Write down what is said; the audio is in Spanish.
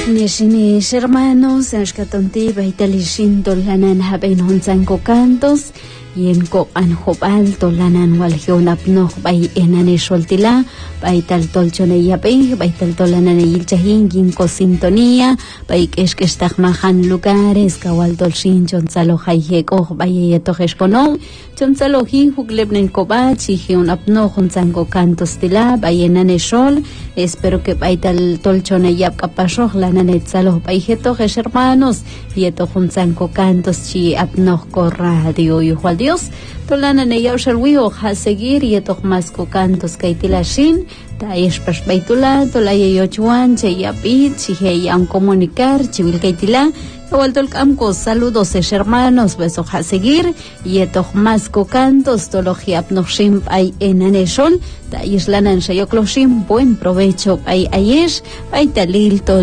Nishinish hermanos, Ashkatonti, Baitalishin, Tolanan, Haben Honsanko Cantos, y en Copan Jopal, Tolanan, Walgeonapno, Bay Enaneshultila, Baital Tolchoneyape, Baital Tolanan Ilchahin, Ginko Sintonía, Baikeshkestagmahan lugares, Kawal Tolshin, Chonsalo Hayeko, Bayeto Heshpono, Chonsalo Hin, Huglebnen Kobachi, Hionapno, Honsanko Cantos Tila, Bayenaneshol, espero que Baital Tolchoneyap Kapasho, Lananetzalo, Baijeto, hermanos, Yeto Honsanko Cantos, Chi Apnoco Radio, Yuhual Dios, Tolana Neya Shalwio, Haseguir, Yeto Masco Cantos, Kaitilashin, Taesh Pashbaitula, Tolaya Yochuan, Cheyapit, Chiheyan Comunicar, Chivil Kaitila, Tolcamco, saludos hermanos, besos a seguir, Yeto Masco Cantos, Tologiap Noshim, Ay Enaneshol, Taishlanan Shayokloshim, buen provecho, Ay Ayesh, Ay Talil,